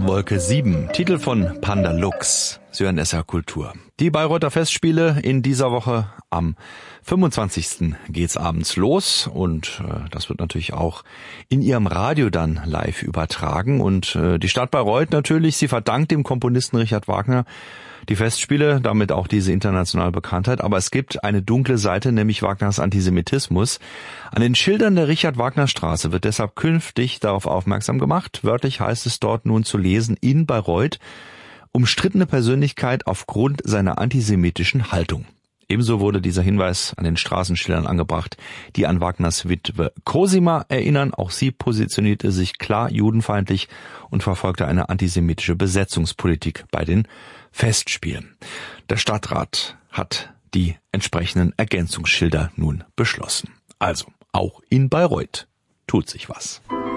Wolke 7, Titel von Panda Lux, Sie hören SR Kultur. Die Bayreuther Festspiele in dieser Woche am 25. geht's abends los und das wird natürlich auch in ihrem Radio dann live übertragen. Und die Stadt Bayreuth natürlich, sie verdankt dem Komponisten Richard Wagner die Festspiele, damit auch diese internationale Bekanntheit. Aber es gibt eine dunkle Seite, nämlich Wagners Antisemitismus. An den Schildern der Richard-Wagner-Straße wird deshalb künftig darauf aufmerksam gemacht. Wörtlich heißt es dort nun zu lesen, in Bayreuth, umstrittene Persönlichkeit aufgrund seiner antisemitischen Haltung. Ebenso wurde dieser Hinweis an den Straßenschildern angebracht, die an Wagners Witwe Cosima erinnern. Auch sie positionierte sich klar judenfeindlich und verfolgte eine antisemitische Besetzungspolitik bei den Festspielen. Der Stadtrat hat die entsprechenden Ergänzungsschilder nun beschlossen. Also, auch in Bayreuth tut sich was.